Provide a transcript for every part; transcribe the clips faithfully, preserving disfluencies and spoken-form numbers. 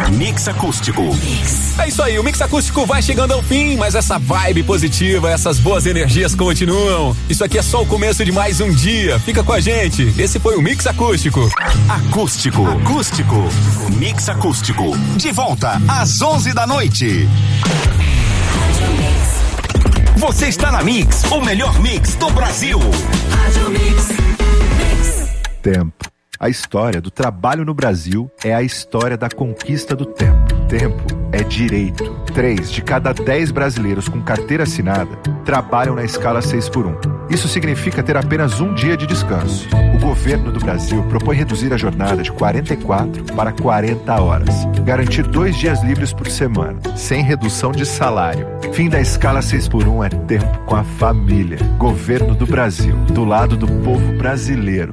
Mix Acústico. Mix. É isso aí, o Mix Acústico vai chegando ao fim, mas essa vibe positiva, essas boas energias continuam. Isso aqui é só o começo de mais um dia. Fica com a gente. Esse foi o Mix Acústico. Acústico. Acústico. Mix Acústico. De volta às onze da noite. Você está na Mix, o melhor mix do Brasil. Tempo. A história do trabalho no Brasil é a história da conquista do tempo. Tempo é direito. Três de cada dez brasileiros com carteira assinada trabalham na escala seis por um. Isso significa ter apenas um dia de descanso. O governo do Brasil propõe reduzir a jornada de quarenta e quatro para quarenta horas. Garantir dois dias livres por semana, sem redução de salário. Fim da escala seis por um é tempo com a família. Governo do Brasil, do lado do povo brasileiro.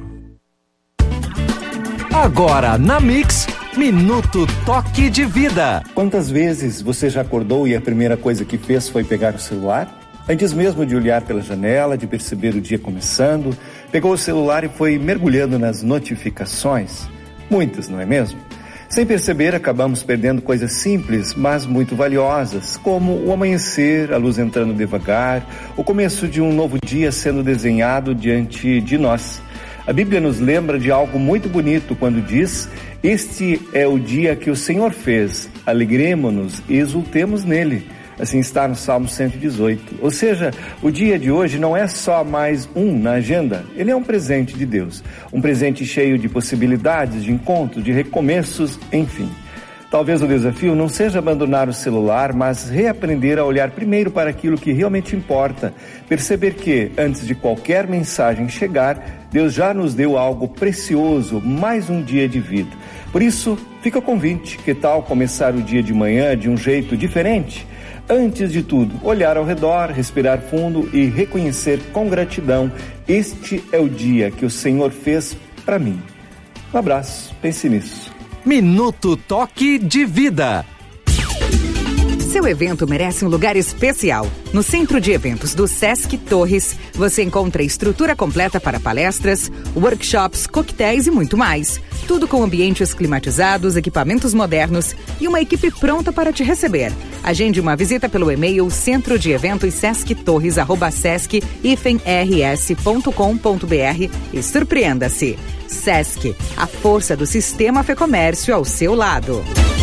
Agora na Mix, Minuto Toque de Vida. Quantas vezes você já acordou e a primeira coisa que fez foi pegar o celular? Antes mesmo de olhar pela janela, de perceber o dia começando, pegou o celular e foi mergulhando nas notificações? Muitas, não é mesmo? Sem perceber, acabamos perdendo coisas simples, mas muito valiosas, como o amanhecer, a luz entrando devagar, o começo de um novo dia sendo desenhado diante de nós. A Bíblia nos lembra de algo muito bonito quando diz: este é o dia que o Senhor fez, alegremo-nos e exultemos nele. Assim está no Salmo cento e dezoito. Ou seja, o dia de hoje não é só mais um na agenda, ele é um presente de Deus. Um presente cheio de possibilidades, de encontros, de recomeços, enfim. Talvez o desafio não seja abandonar o celular, mas reaprender a olhar primeiro para aquilo que realmente importa. Perceber que, antes de qualquer mensagem chegar, Deus já nos deu algo precioso, mais um dia de vida. Por isso, fica o convite, que tal começar o dia de manhã de um jeito diferente? Antes de tudo, olhar ao redor, respirar fundo e reconhecer com gratidão: este é o dia que o Senhor fez para mim. Um abraço, pense nisso. Minuto Toque de Vida. Seu evento merece um lugar especial. No Centro de Eventos do Sesc Torres, você encontra estrutura completa para palestras, workshops, coquetéis e muito mais. Tudo com ambientes climatizados, equipamentos modernos e uma equipe pronta para te receber. Agende uma visita pelo e-mail centro de eventos sesc torres arroba sesc r s ponto com ponto b r e surpreenda-se. Sesc, a força do sistema Fecomércio ao seu lado.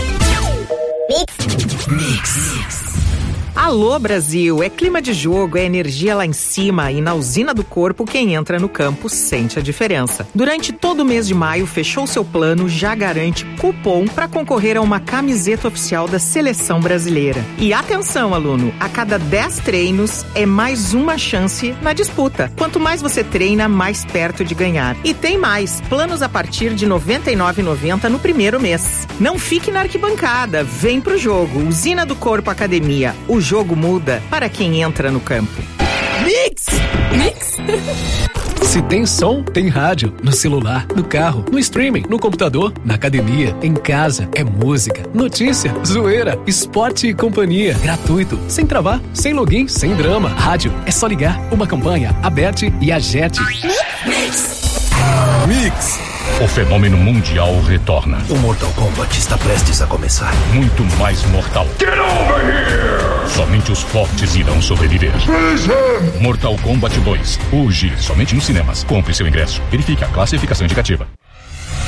Mix. Mix. Alô Brasil, é clima de jogo, é energia lá em cima e na usina do corpo quem entra no campo sente a diferença. Durante todo o mês de maio, fechou seu plano, já garante cupom para concorrer a uma camiseta oficial da Seleção Brasileira. E atenção, aluno, a cada dez treinos é mais uma chance na disputa. Quanto mais você treina, mais perto de ganhar. E tem mais, planos a partir de noventa e nove reais e noventa centavos no primeiro mês. Não fique na arquibancada, vem pro jogo. Usina do Corpo Academia, o jogo muda para quem entra no campo. Mix! Mix! Se tem som, tem rádio. No celular, no carro, no streaming, no computador, na academia, em casa. É música, notícia, zoeira, esporte e companhia. Gratuito, sem travar, sem login, sem drama. Rádio, é só ligar. Uma campanha, Aberte e Agete. Mix! Mix! O fenômeno mundial retorna. O Mortal Kombat está prestes a começar. Muito mais mortal. Get over here! Somente os fortes irão sobreviver. Mortal Kombat dois. Hoje, somente nos cinemas. Compre seu ingresso. Verifique a classificação indicativa.